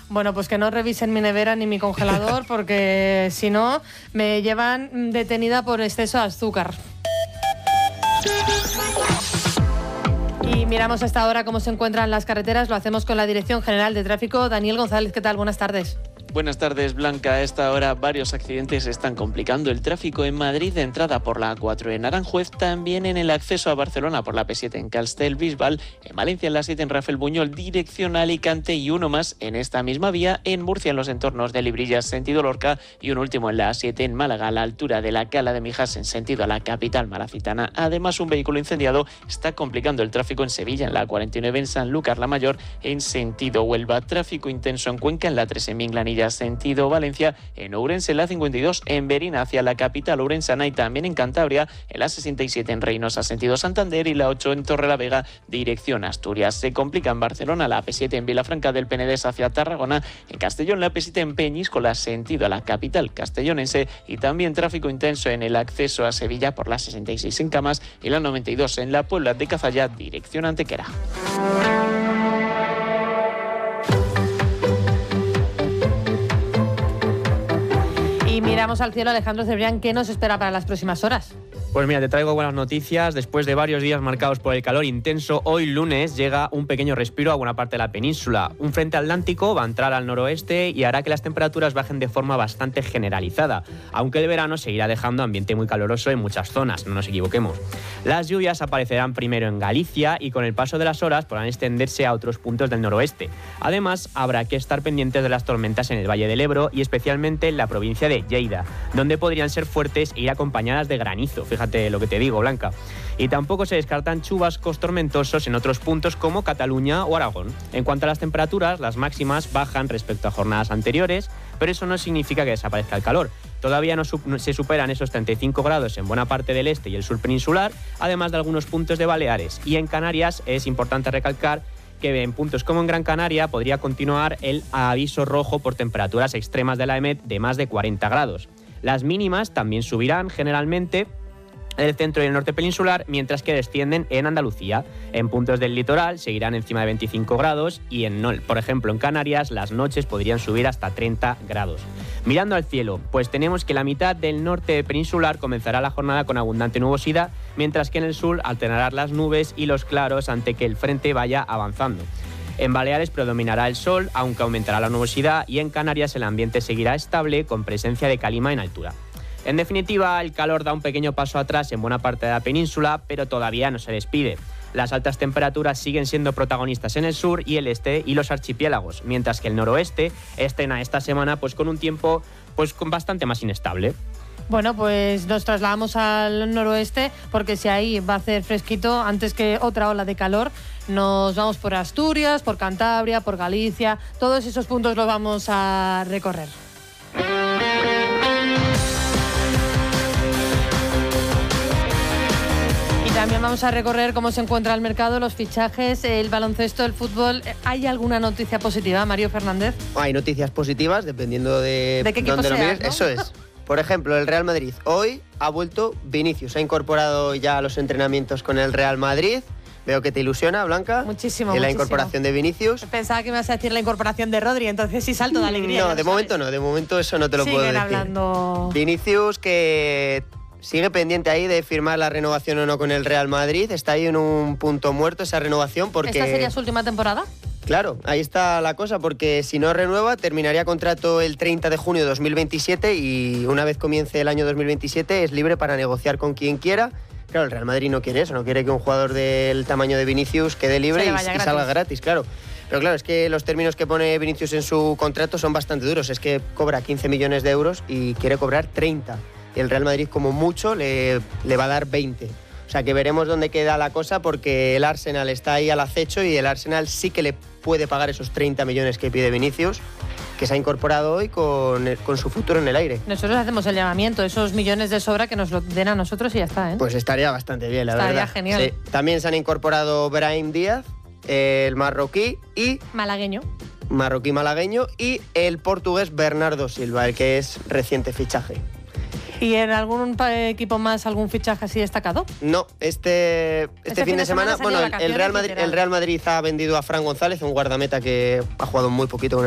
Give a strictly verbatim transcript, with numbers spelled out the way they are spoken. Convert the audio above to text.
Bueno, pues que no revisen mi nevera ni mi congelador, porque si no, me llevan detenida por exceso de azúcar. Y miramos hasta ahora cómo se encuentran las carreteras. Lo hacemos con la Dirección General de Tráfico. Daniel González, ¿qué tal? Buenas tardes. Buenas tardes, Blanca. A esta hora varios accidentes están complicando el tráfico en Madrid de entrada por la A cuatro en Aranjuez, también en el acceso a Barcelona por la P siete en Castellbisbal, en Valencia en la siete en Rafael Buñol, dirección a Alicante, y uno más en esta misma vía en Murcia en los entornos de Librillas, sentido Lorca, y un último en la A siete en Málaga a la altura de la Cala de Mijas en sentido a la capital malacitana. Además, un vehículo incendiado está complicando el tráfico en Sevilla en la A cuarenta y nueve en Sanlúcar la Mayor en sentido Huelva. Tráfico intenso en Cuenca en la tres en Minglanilla sentido Valencia, en Ourense en la cincuenta y dos en Berina hacia la capital ourensana, y también en Cantabria en la sesenta y siete en Reynosa sentido Santander y la ocho en Torrelavega dirección Asturias. Se complica en Barcelona la P siete en Vilafranca del Penedés hacia Tarragona, en Castellón la P siete en Peñíscola sentido a la capital castellonense, y también tráfico intenso en el acceso a Sevilla por la sesenta y seis en Camas y la noventa y dos en la Puebla de Cazalla dirección Antequera. Y miramos al cielo. Alejandro Cebrián, ¿qué nos espera para las próximas horas? Pues mira, te traigo buenas noticias. Después de varios días marcados por el calor intenso, hoy lunes llega un pequeño respiro a buena parte de la península. Un frente atlántico va a entrar al noroeste y hará que las temperaturas bajen de forma bastante generalizada, aunque el verano seguirá dejando ambiente muy caluroso en muchas zonas, no nos equivoquemos. Las lluvias aparecerán primero en Galicia y con el paso de las horas podrán extenderse a otros puntos del noroeste. Además, habrá que estar pendientes de las tormentas en el Valle del Ebro y especialmente en la provincia de Lleida, donde podrían ser fuertes e ir acompañadas de granizo. Fíjate lo que te digo, Blanca. Y tampoco se descartan chubascos tormentosos en otros puntos como Cataluña o Aragón. En cuanto a las temperaturas, las máximas bajan respecto a jornadas anteriores, pero eso no significa que desaparezca el calor. Todavía no se superan esos treinta y cinco grados en buena parte del este y el sur peninsular, además de algunos puntos de Baleares. Y en Canarias es importante recalcar que en puntos como en Gran Canaria podría continuar el aviso rojo por temperaturas extremas de la E M E T de más de cuarenta grados. Las mínimas también subirán generalmente en el centro y el norte peninsular, mientras que descienden en Andalucía. En puntos del litoral seguirán encima de veinticinco grados y, en, por ejemplo, en Canarias las noches podrían subir hasta treinta grados. Mirando al cielo, pues tenemos que la mitad del norte peninsular comenzará la jornada con abundante nubosidad, mientras que en el sur alternarán las nubes y los claros ante que el frente vaya avanzando. En Baleares predominará el sol, aunque aumentará la nubosidad, y en Canarias el ambiente seguirá estable con presencia de calima en altura. En definitiva, el calor da un pequeño paso atrás en buena parte de la península, pero todavía no se despide. Las altas temperaturas siguen siendo protagonistas en el sur y el este y los archipiélagos, mientras que el noroeste estrena esta semana pues con un tiempo pues con bastante más inestable. Bueno, pues nos trasladamos al noroeste, porque si ahí va a hacer fresquito antes que otra ola de calor, nos vamos por Asturias, por Cantabria, por Galicia. Todos esos puntos los vamos a recorrer. También vamos a recorrer cómo se encuentra el mercado, los fichajes, el baloncesto, el fútbol. ¿Hay alguna noticia positiva, Mario Fernández? Hay noticias positivas, dependiendo de, ¿De qué equipo dónde seas, lo mires. ¿no? Eso es. Por ejemplo, el Real Madrid. Hoy ha vuelto Vinicius. Ha incorporado ya a los entrenamientos con el Real Madrid. Veo que te ilusiona, Blanca. Muchísimo, y la muchísimo. incorporación de Vinicius. Pensaba que me ibas a decir la incorporación de Rodri, entonces sí salto de alegría. No, de momento no. De momento eso no te lo Siguen puedo decir. hablando. Vinicius, que sigue pendiente ahí de firmar la renovación o no con el Real Madrid. Está ahí en un punto muerto esa renovación porque... ¿Esta sería su última temporada? Claro, ahí está la cosa, porque si no renueva terminaría contrato el treinta de junio de dos mil veintisiete y una vez comience el año dos mil veintisiete es libre para negociar con quien quiera. Claro, el Real Madrid no quiere eso, no quiere que un jugador del tamaño de Vinicius quede libre y, y salga gratis, claro. Pero claro, es que los términos que pone Vinicius en su contrato son bastante duros. Es que cobra quince millones de euros y quiere cobrar treinta. Y el Real Madrid, como mucho, le, le va a dar veinte. O sea que veremos dónde queda la cosa, porque el Arsenal está ahí al acecho y el Arsenal sí que le puede pagar esos treinta millones que pide Vinicius, que se ha incorporado hoy con, con su futuro en el aire. Nosotros hacemos el llamamiento, esos millones de sobra que nos lo den a nosotros y ya está, ¿eh? Pues estaría bastante bien, la estaría verdad. Estaría genial. Sí. También se han incorporado Brahim Díaz, el marroquí, y... Malagueño. Marroquí malagueño, y el portugués Bernardo Silva, el que es reciente fichaje. ¿Y en algún equipo más algún fichaje así destacado? No, este, este, este fin, fin de semana, semana bueno, el Real, Madrid, el Real Madrid ha vendido a Fran González, un guardameta que ha jugado muy poquito con